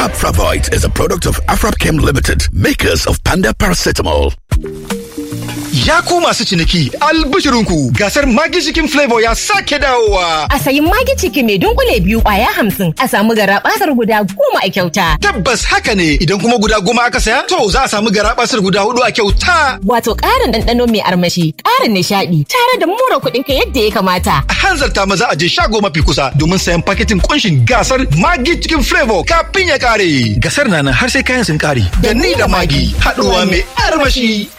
Afravite is a product of Afrapchem Limited, makers of Panda Paracetamol. Ya ku masu ciniki, albishirinku gasar Maggi Chicken Flavor ya sake dawowa. A sayi Maggi Chicken mai dunkule 2 kwaya 50 a samu garabasar guda 10 a kyauta. Tabbas haka ne, idan kuma guda 10 aka saya, to za a samu garabasar guda 4 a kyauta. Wato ƙarin ɗanɗano mai armashi, ƙarin nishaɗi, tare da more kuɗinka yadda ya kamata. A hanzarta maza a je shago mafi kusa domin sayan paketin kunshin gasar Maggi Chicken Flavor kafin ya ƙare. Gasar na nan har sai kayan sun ƙare. Da ni da Maggi, haɗuwa mai armashi.